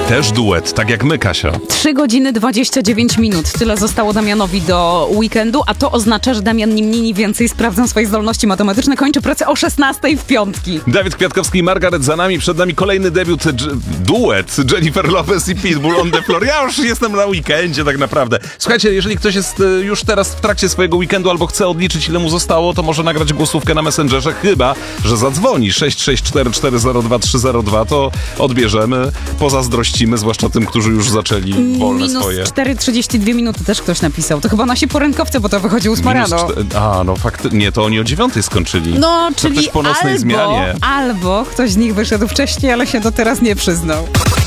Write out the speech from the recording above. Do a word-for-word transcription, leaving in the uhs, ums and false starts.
Też duet, tak jak my, Kasia. trzy godziny dwadzieścia dziewięć minut. Tyle zostało Damianowi do weekendu, a to oznacza, że Damian ni mniej, ni więcej, sprawdzam swoje zdolności matematyczne, kończy pracę o szesnastej w piątki. Dawid Kwiatkowski i Margaret za nami. Przed nami kolejny debiut, dż- duet Jennifer Lopez i Pitbull on the floor. Ja już jestem na weekendzie tak naprawdę. Słuchajcie, jeżeli ktoś jest y, już teraz w trakcie swojego weekendu albo chce odliczyć, ile mu zostało, to może nagrać głosówkę na Messengerze, chyba że zadzwoni sześć sześć cztery cztery zero dwa trzy zero dwa, to odbierzemy, pozazdrościmy, zwłaszcza tym, którzy już zaczęli wolne Minus swoje. cztery trzydzieści dwie minuty też ktoś napisał. To chyba nasi porękowcy, bo to wychodzi ósma Minus rano. czte- A, no faktycznie, nie, to oni o dziewiątej skończyli. No, To czyli ktoś po nocnej albo, zmianie. albo ktoś z nich wyszedł wcześniej, ale się do teraz nie przyznał.